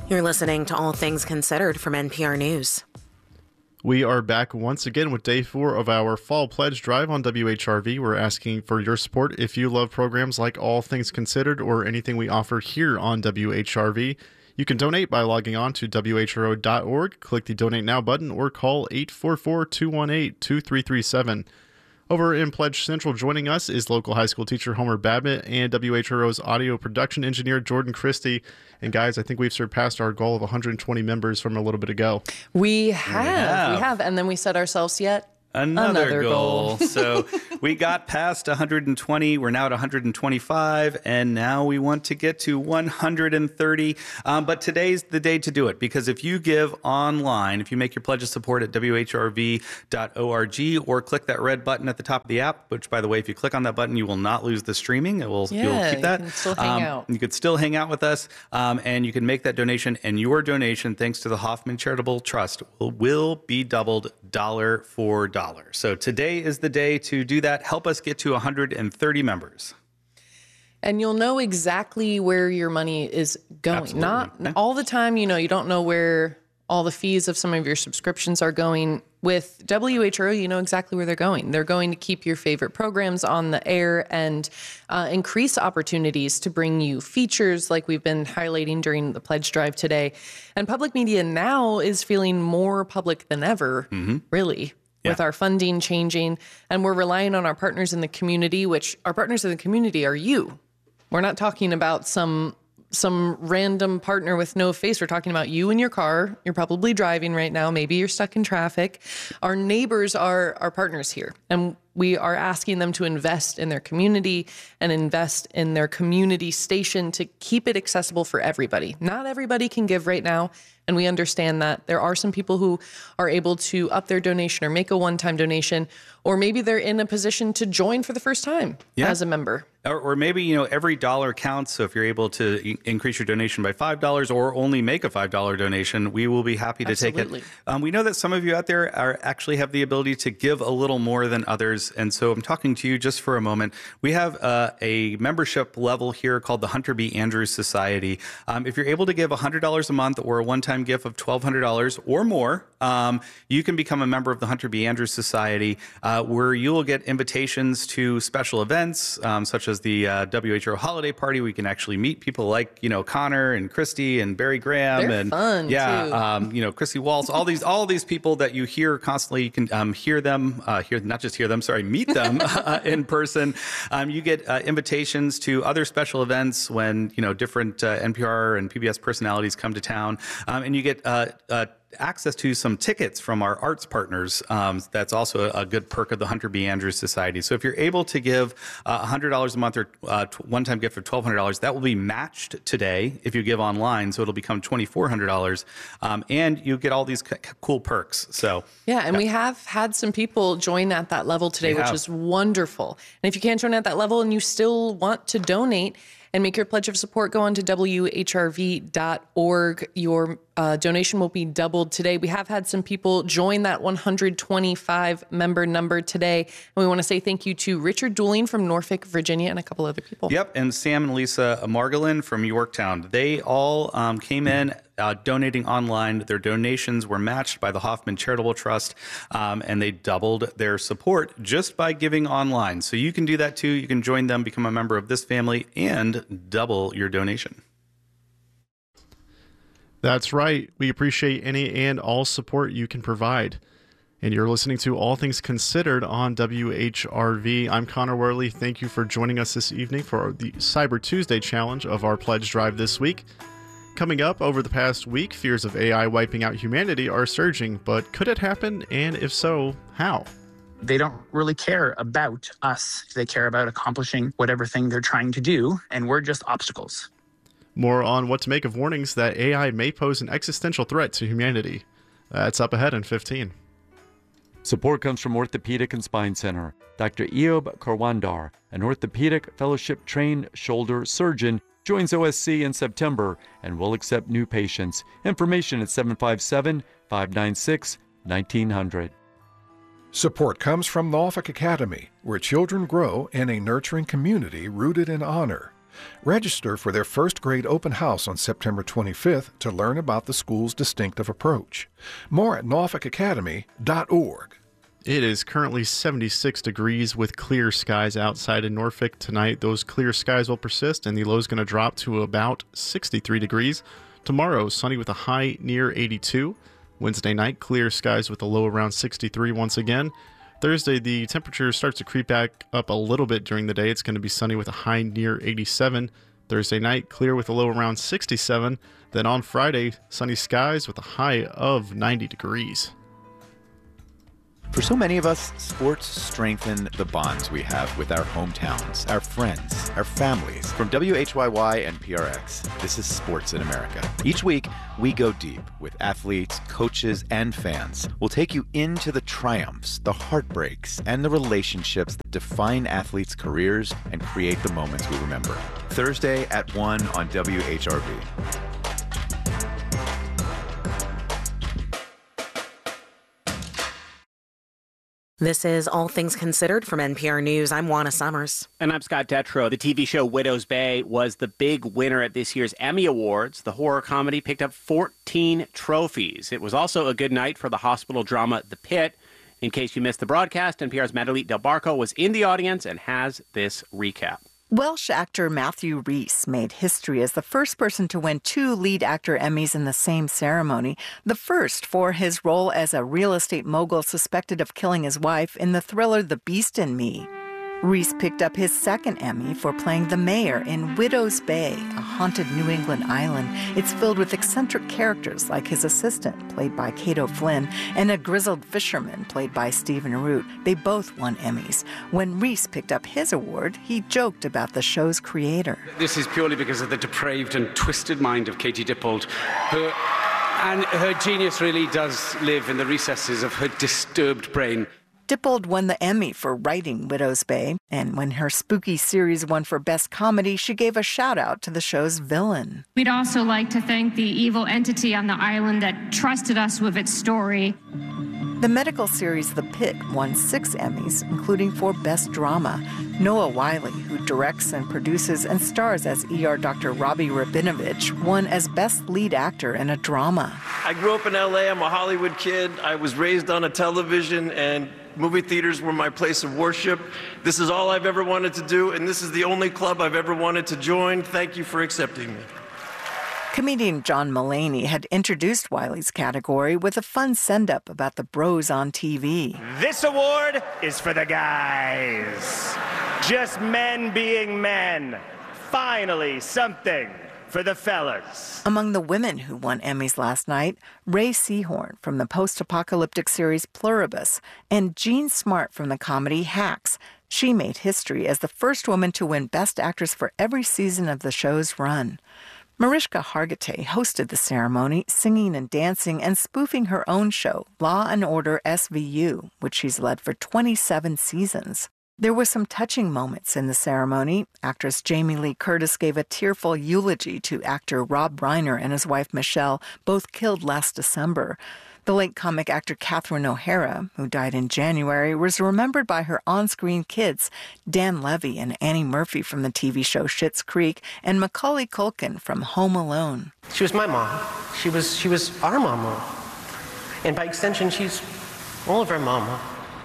You're listening to All Things Considered from NPR News. We are back once again with day 4 of our Fall Pledge Drive on WHRV. We're asking for your support if you love programs like All Things Considered or anything we offer here on WHRV. You can donate by logging on to WHRO.org, click the Donate Now button, or call 844-218-2337. Over in Pledge Central, joining us is local high school teacher Homer Babbitt and WHRO's audio production engineer Jordan Christie. And guys, I think we've surpassed our goal of 120 members from a little bit ago. We have. And then we set ourselves yet another goal. So we got past 120. We're now at 125. And now we want to get to 130. But today's the day to do it, because if you give online, if you make your pledge of support at WHRV.org or click that red button at the top of the app, which, by the way, if you click on that button, you will not lose the streaming. You'll keep that. You can still hang out. You could still hang out with us, and you can make that donation. And your donation, thanks to the Hoffman Charitable Trust, will be doubled dollar for dollar. So today is the day to do that. Help us get to 130 members. And you'll know exactly where your money is going. Absolutely. Not all the time, you don't know where all the fees of some of your subscriptions are going. With WHRO, you know exactly where they're going. They're going to keep your favorite programs on the air and increase opportunities to bring you features like we've been highlighting during the pledge drive today. And public media now is feeling more public than ever, really. Yeah. With our funding changing, and we're relying on our partners in the community, which our partners in the community are you. We're not talking about some random partner with no face. We're talking about you in your car. You're probably driving right now. Maybe you're stuck in traffic. Our neighbors are our partners here, and we are asking them to invest in their community and invest in their community station to keep it accessible for everybody. Not everybody can give right now, and we understand that. There are some people who are able to up their donation or make a one-time donation, or maybe they're in a position to join for the first time as a member. Or maybe, every dollar counts. So if you're able to increase your donation by $5 or only make a $5 donation, we will be happy to take it. We know that some of you out there actually have the ability to give a little more than others. And so I'm talking to you just for a moment. We have a membership level here called the Hunter B. Andrews Society. If you're able to give $100 a month or a one-time gift of $1,200 or more, you can become a member of the Hunter B. Andrews Society, where you will get invitations to special events, such as the WHRO holiday party. We can actually meet people like, Connor and Christy and Barry Graham. They're fun, too. Christy Waltz, all these people that you hear constantly. You can meet them in person. You get invitations to other special events when, different NPR and PBS personalities come to town. And you get access to some tickets from our arts partners. That's also a good perk of the Hunter B. Andrews Society. So if you're able to give $100 a month or one-time gift of $1,200, that will be matched today if you give online. So it'll become $2,400, and you get all these cool perks. So we have had some people join at that level today, which is wonderful. And if you can't join at that level and you still want to donate and make your pledge of support, go on to WHRV.org. Your donation will be doubled today. We have had some people join that 125 member number today. And we want to say thank you to Richard Dooling from Norfolk, Virginia, and a couple other people. Yep, and Sam and Lisa Margolin from Yorktown. They all came in donating online. Their donations were matched by the Hoffman Charitable Trust, and they doubled their support just by giving online. So you can do that too. You can join them, become a member of this family, and double your donation. That's right. We appreciate any and all support you can provide. And you're listening to All Things Considered on WHRV. I'm Connor Worley. Thank you for joining us this evening for the Cyber Tuesday challenge of our pledge drive this week. Coming up, over the past week, fears of AI wiping out humanity are surging, but could it happen? And if so, how? They don't really care about us. They care about accomplishing whatever thing they're trying to do, and we're just obstacles. More on what to make of warnings that AI may pose an existential threat to humanity. That's up ahead in 15. Support comes from Orthopedic and Spine Center. Dr. Eob Karwandar, an orthopedic fellowship-trained shoulder surgeon, joins OSC in September and will accept new patients. Information at 757-596-1900. Support comes from Norfolk Academy, where children grow in a nurturing community rooted in honor. Register for their first grade open house on September 25th to learn about the school's distinctive approach. More at norfolkacademy.org. It is currently 76 degrees with clear skies outside in Norfolk tonight. Those clear skies will persist and the low is going to drop to about 63 degrees. Tomorrow, sunny with a high near 82. Wednesday night, clear skies with a low around 63 once again. Thursday, the temperature starts to creep back up a little bit during the day. It's going to be sunny with a high near 87. Thursday night, clear with a low around 67. Then on Friday, sunny skies with a high of 90 degrees. For so many of us, sports strengthen the bonds we have with our hometowns, our friends, our families. From WHYY and PRX, this is Sports in America. Each week, we go deep with athletes, coaches, and fans. We'll take you into the triumphs, the heartbreaks, and the relationships that define athletes' careers and create the moments we remember. Thursday at 1 on WHRV. This is All Things Considered from NPR News. I'm Juana Summers. And I'm Scott Detrow. The TV show Widow's Bay was the big winner at this year's Emmy Awards. The horror comedy picked up 14 trophies. It was also a good night for the hospital drama The Pit. In case you missed the broadcast, NPR's Madeline Del Barco was in the audience and has this recap. Welsh actor Matthew Rhys made history as the first person to win 2 lead actor Emmys in the same ceremony, the first for his role as a real estate mogul suspected of killing his wife in the thriller The Beast in Me. Rhys picked up his second Emmy for playing the mayor in Widow's Bay, a haunted New England island. It's filled with eccentric characters like his assistant, played by Cato Flynn, and a grizzled fisherman, played by Stephen Root. They both won Emmys. When Rhys picked up his award, he joked about the show's creator. This is purely because of the depraved and twisted mind of Katie Dippold, and her genius really does live in the recesses of her disturbed brain. Dippold won the Emmy for writing Widow's Bay, and when her spooky series won for Best Comedy, she gave a shout-out to the show's villain. We'd also like to thank the evil entity on the island that trusted us with its story. The medical series The Pit won 6 Emmys, including for Best Drama. Noah Wiley, who directs and produces and stars as ER Dr. Robbie Rabinovich, won as Best Lead Actor in a Drama. I grew up in L.A. I'm a Hollywood kid. I was raised on a television, and movie theaters were my place of worship. This is all I've ever wanted to do, and this is the only club I've ever wanted to join. Thank you for accepting me. Comedian John Mulaney had introduced Wiley's category with a fun send-up about the bros on TV. This award is for the guys. Just men being men. Finally, something for the fellas. Among the women who won Emmys last night, Ray Seahorn from the post-apocalyptic series Pluribus and Jean Smart from the comedy Hacks. She made history as the first woman to win Best Actress for every season of the show's run. Mariska Hargitay hosted the ceremony, singing and dancing and spoofing her own show, Law and Order SVU, which she's led for 27 seasons. There were some touching moments in the ceremony. Actress Jamie Lee Curtis gave a tearful eulogy to actor Rob Reiner and his wife Michelle, both killed last December. The late comic actor Catherine O'Hara, who died in January, was remembered by her on-screen kids, Dan Levy and Annie Murphy from the TV show Schitt's Creek, and Macaulay Culkin from Home Alone. She was my mom. She was our mama. And by extension, she's all of our mama.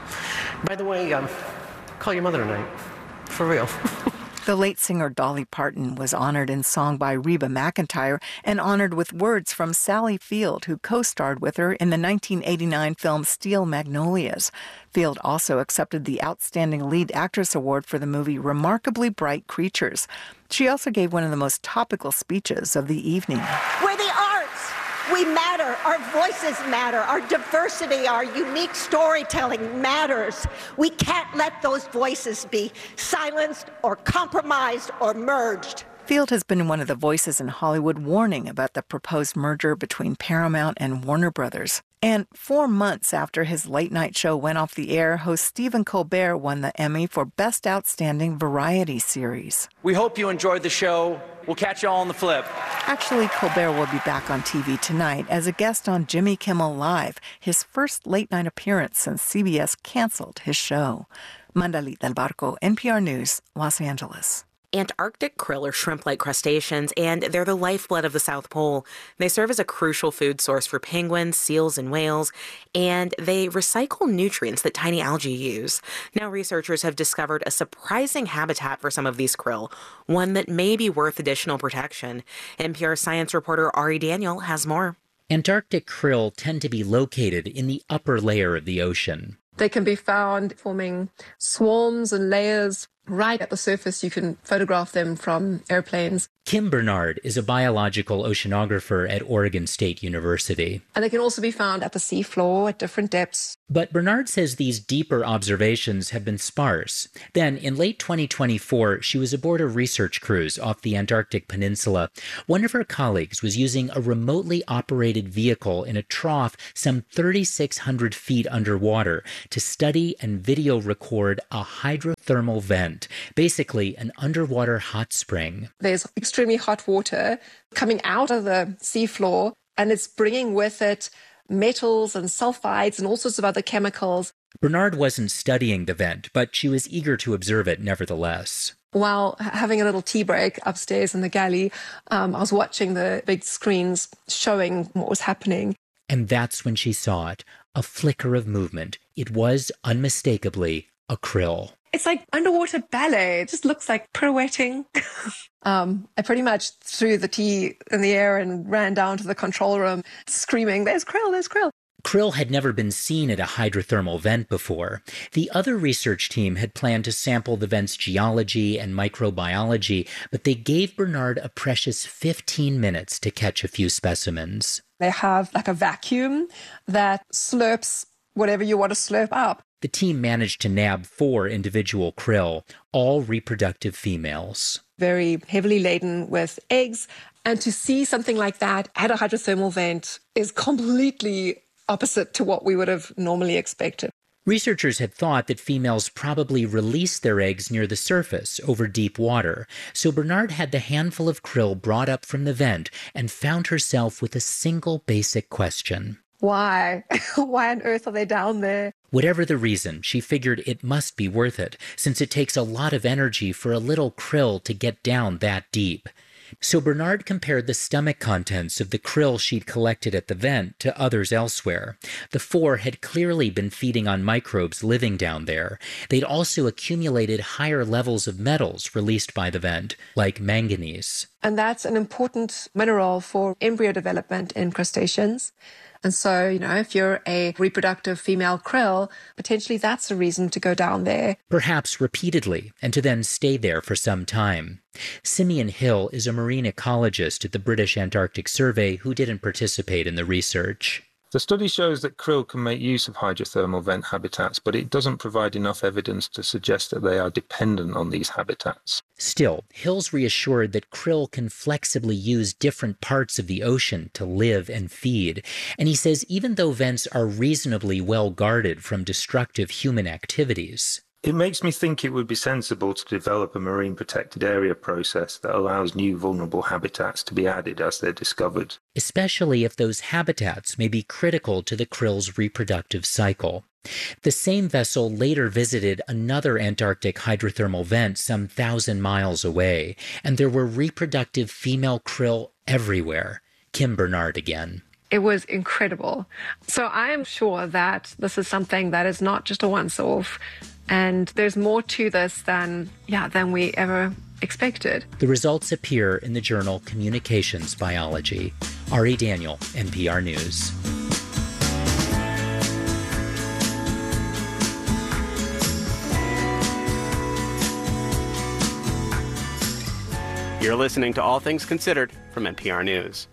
By the way, call your mother tonight. For real. The late singer Dolly Parton was honored in song by Reba McEntire and honored with words from Sally Field, who co-starred with her in the 1989 film Steel Magnolias. Field also accepted the Outstanding Lead Actress Award for the movie Remarkably Bright Creatures. She also gave one of the most topical speeches of the evening. We're the arts. We matter. Our voices matter. Our diversity, our unique storytelling matters. We can't let those voices be silenced or compromised or merged. Field has been one of the voices in Hollywood warning about the proposed merger between Paramount and Warner Brothers. And 4 months after his late-night show went off the air, host Stephen Colbert won the Emmy for Best Outstanding Variety Series. We hope you enjoyed the show. We'll catch you all on the flip. Actually, Colbert will be back on TV tonight as a guest on Jimmy Kimmel Live, his first late-night appearance since CBS canceled his show. Madeline Del Barco, NPR News, Los Angeles. Antarctic krill are shrimp-like crustaceans, and they're the lifeblood of the South Pole. They serve as a crucial food source for penguins, seals, and whales, and they recycle nutrients that tiny algae use. Now, researchers have discovered a surprising habitat for some of these krill, one that may be worth additional protection. NPR science reporter Ari Daniel has more. Antarctic krill tend to be located in the upper layer of the ocean. They can be found forming swarms and layers right at the surface. You can photograph them from airplanes. Kim Bernard is a biological oceanographer at Oregon State University. And they can also be found at the seafloor at different depths. But Bernard says these deeper observations have been sparse. Then, in late 2024, she was aboard a research cruise off the Antarctic Peninsula. One of her colleagues was using a remotely operated vehicle in a trough some 3,600 feet underwater to study and video record a hydrothermal vent, basically an underwater hot spring. There's extremely hot water coming out of the seafloor, and it's bringing with it metals and sulfides and all sorts of other chemicals. Bernard wasn't studying the vent, but she was eager to observe it nevertheless. While having a little tea break upstairs in the galley, I was watching the big screens showing what was happening. And that's when she saw it, a flicker of movement. It was unmistakably a krill. It's like underwater ballet. It just looks like pirouetting. I pretty much threw the tea in the air and ran down to the control room screaming, "There's krill, there's krill." Krill had never been seen at a hydrothermal vent before. The other research team had planned to sample the vent's geology and microbiology, but they gave Bernard a precious 15 minutes to catch a few specimens. They have like a vacuum that slurps whatever you want to slurp up. The team managed to nab 4 individual krill, all reproductive females. Very heavily laden with eggs. And to see something like that at a hydrothermal vent is completely opposite to what we would have normally expected. Researchers had thought that females probably released their eggs near the surface over deep water. So Bernard had the handful of krill brought up from the vent and found herself with a single basic question. Why? Why on earth are they down there? Whatever the reason, she figured it must be worth it, since it takes a lot of energy for a little krill to get down that deep. So Bernard compared the stomach contents of the krill she'd collected at the vent to others elsewhere. The 4 had clearly been feeding on microbes living down there. They'd also accumulated higher levels of metals released by the vent, like manganese. And that's an important mineral for embryo development in crustaceans. And so, if you're a reproductive female krill, potentially that's a reason to go down there. Perhaps repeatedly, and to then stay there for some time. Simeon Hill is a marine ecologist at the British Antarctic Survey who didn't participate in the research. The study shows that krill can make use of hydrothermal vent habitats, but it doesn't provide enough evidence to suggest that they are dependent on these habitats. Still, Hill's reassured that krill can flexibly use different parts of the ocean to live and feed. And he says even though vents are reasonably well guarded from destructive human activities, it makes me think it would be sensible to develop a marine protected area process that allows new vulnerable habitats to be added as they're discovered. Especially if those habitats may be critical to the krill's reproductive cycle. The same vessel later visited another Antarctic hydrothermal vent some 1,000 miles away, and there were reproductive female krill everywhere. Kim Bernard again. It was incredible. So I am sure that this is something that is not just a once-off, and there's more to this than we ever expected. The results appear in the journal Communications Biology. Ari Daniel, NPR News. You're listening to All Things Considered from NPR News.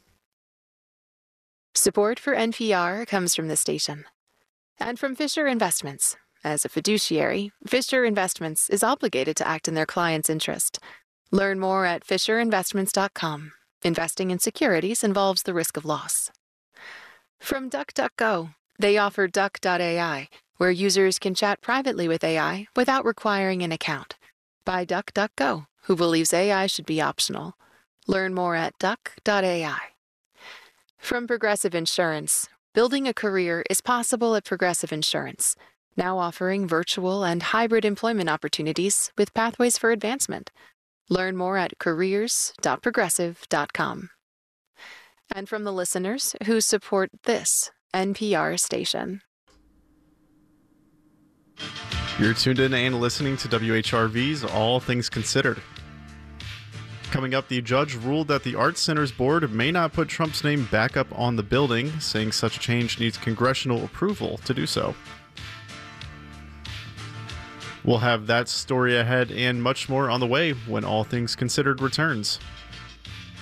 Support for NPR comes from the station and from Fisher Investments. As a fiduciary, Fisher Investments is obligated to act in their client's interest. Learn more at fisherinvestments.com. Investing in securities involves the risk of loss. From DuckDuckGo, they offer Duck.ai, where users can chat privately with AI without requiring an account. By DuckDuckGo, who believes AI should be optional. Learn more at Duck.ai. From Progressive Insurance, building a career is possible at Progressive Insurance, now offering virtual and hybrid employment opportunities with pathways for advancement. Learn more at careers.progressive.com. And from the listeners who support this NPR station. You're tuned in and listening to WHRV's All Things Considered. Coming up, the judge ruled that the Arts Center's board may not put Trump's name back up on the building, saying such a change needs congressional approval to do so. We'll have that story ahead and much more on the way when All Things Considered returns.